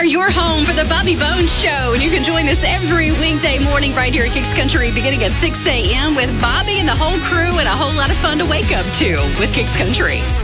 are your home for the Bobby Bones Show. And you can join us every weekday morning right here at Kicks Country beginning at 6 a.m. with Bobby and the whole crew, and a whole lot of fun to wake up to with Kicks Country.